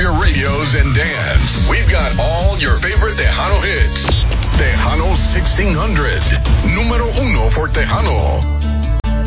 your radios and dance. We've got all your favorite Tejano hits. Tejano 1600. Número uno for Tejano.